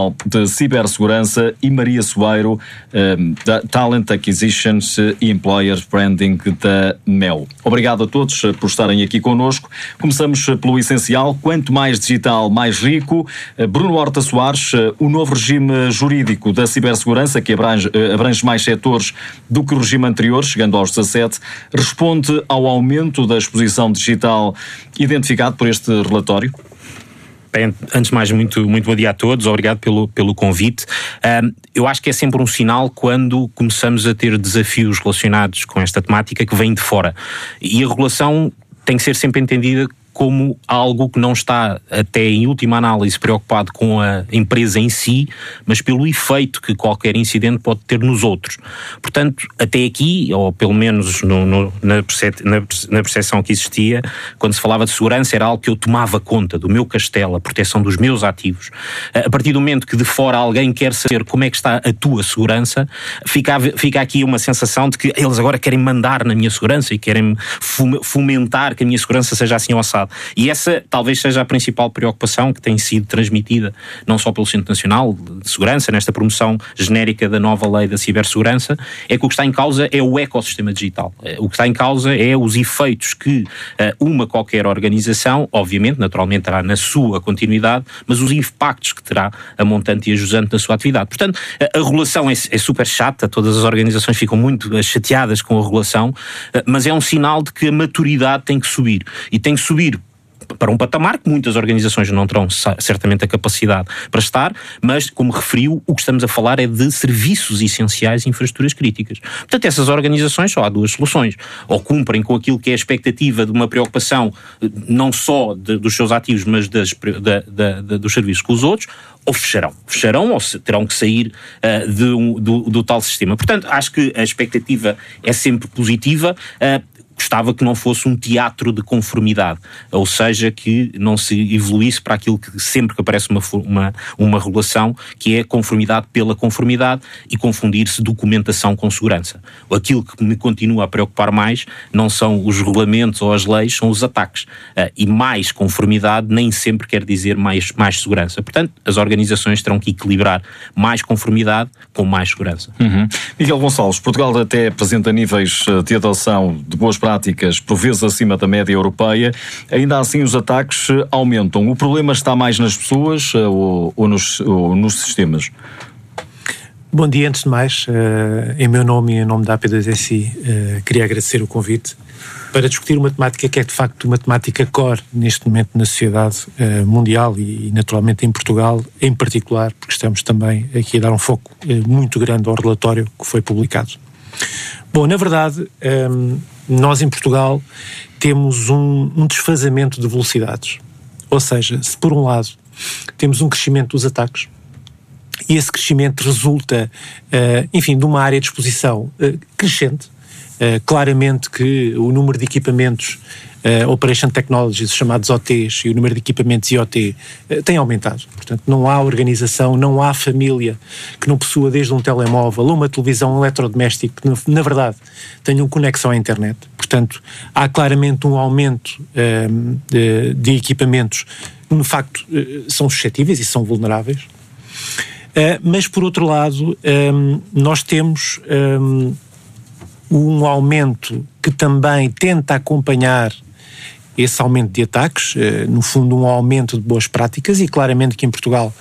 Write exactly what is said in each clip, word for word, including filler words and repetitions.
de Cibersegurança, e Maria Soeiro, um, da Talent Acquisitions e Employer Branding da Mel. Obrigado a todos por estarem aqui connosco. Começamos pelo essencial: quanto mais digital, mais rico. Bruno Horta Soares, o novo regime jurídico da cibersegurança, que abrange, abrange mais setores do que o regime anterior, chegando aos dezassete, responde ao aumento da exposição digital identificado por este relatório? Bem, antes de mais, muito, muito bom dia a todos, obrigado pelo, pelo convite. Um, eu acho que é sempre um sinal quando começamos a ter desafios relacionados com esta temática que vêm de fora. E a regulação tem que ser sempre entendida como algo que não está, até em última análise, preocupado com a empresa em si, mas pelo efeito que qualquer incidente pode ter nos outros. Portanto, até aqui, ou pelo menos no, no, na, percep- na, na percepção que existia, quando se falava de segurança, era algo que eu tomava conta do meu castelo, a proteção dos meus ativos. A partir do momento que de fora alguém quer saber como é que está a tua segurança, fica, fica aqui uma sensação de que eles agora querem mandar na minha segurança e querem fomentar que a minha segurança seja assim ossada. E essa talvez seja a principal preocupação que tem sido transmitida não só pelo Centro Nacional de Segurança, nesta promoção genérica da nova lei da cibersegurança, é que o que está em causa é o ecossistema digital. O que está em causa é os efeitos que uma qualquer organização, obviamente, naturalmente terá na sua continuidade, mas os impactos que terá a montante e a jusante na sua atividade. Portanto, a regulação é, é super chata, todas as organizações ficam muito chateadas com a regulação, mas é um sinal de que a maturidade tem que subir. E tem que subir para um patamar que muitas organizações não terão certamente a capacidade para estar, mas, como referiu, o que estamos a falar é de serviços essenciais e infraestruturas críticas. Portanto, essas organizações só há duas soluções: ou cumprem com aquilo que é a expectativa de uma preocupação não só de, dos seus ativos, mas das, da, da, da, dos serviços com os outros, ou fecharão. Fecharão ou se, terão que sair uh, de um, do, do tal sistema. Portanto, acho que a expectativa é sempre positiva. Uh, Gostava que não fosse um teatro de conformidade, ou seja, que não se evoluísse para aquilo que sempre que aparece uma, uma, uma regulação, que é conformidade pela conformidade, e confundir-se documentação com segurança. Aquilo que me continua a preocupar mais não são os regulamentos ou as leis, são os ataques. Uh, e mais conformidade nem sempre quer dizer mais, mais segurança. Portanto, as organizações terão que equilibrar mais conformidade com mais segurança. Uhum. Miguel Gonçalves, Portugal até apresenta níveis de adoção de boas práticas práticas, por vezes acima da média europeia. Ainda assim, os ataques aumentam. O problema está mais nas pessoas ou, ou, nos, ou nos sistemas? Bom dia, antes de mais, uh, em meu nome e em nome da A P dois S I, uh, queria agradecer o convite para discutir uma temática que é de facto uma temática core neste momento na sociedade uh, mundial e, e naturalmente em Portugal em particular, porque estamos também aqui a dar um foco uh, muito grande ao relatório que foi publicado. Bom, na verdade, um, nós em Portugal temos um, um desfazamento de velocidades. Ou seja, se por um lado temos um crescimento dos ataques, e esse crescimento resulta, uh, enfim, de uma área de exposição uh, crescente, uh, claramente que o número de equipamentos Uh, Operation Technologies, chamados O Ts, e o número de equipamentos I O T uh, tem aumentado. Portanto, não há organização, não há família que não possua desde um telemóvel ou uma televisão, um eletrodoméstico que, na, na verdade, tenham conexão à internet. Portanto, há claramente um aumento uh, de, de equipamentos que, de facto, uh, são suscetíveis e são vulneráveis. Uh, mas, por outro lado, um, nós temos um, um aumento que também tenta acompanhar esse aumento de ataques, no fundo um aumento de boas práticas, e claramente que em Portugal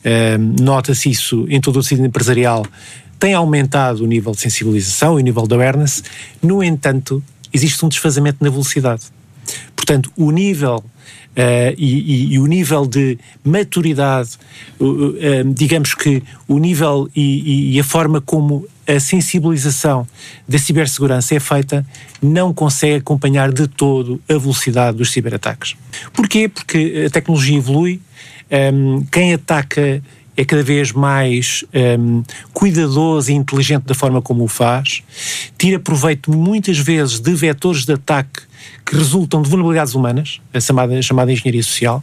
nota-se isso em todo o tecido empresarial, tem aumentado o nível de sensibilização e o nível de awareness. No entanto, existe um desfazamento na velocidade. Portanto, o nível Uh, e, e, e o nível de maturidade, uh, uh, digamos que o nível e, e a forma como a sensibilização da cibersegurança é feita não consegue acompanhar de todo a velocidade dos ciberataques. Porquê? Porque a tecnologia evolui, um, quem ataca é cada vez mais um, cuidadoso e inteligente da forma como o faz, tira proveito muitas vezes de vetores de ataque que resultam de vulnerabilidades humanas, a chamada, a chamada engenharia social,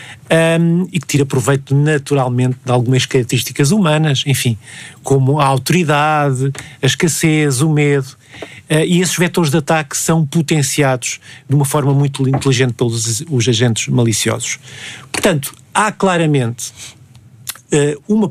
um, e que tira proveito naturalmente de algumas características humanas, enfim, como a autoridade, a escassez, o medo, uh, e esses vetores de ataque são potenciados de uma forma muito inteligente pelos os agentes maliciosos. Portanto, há claramente uh, uma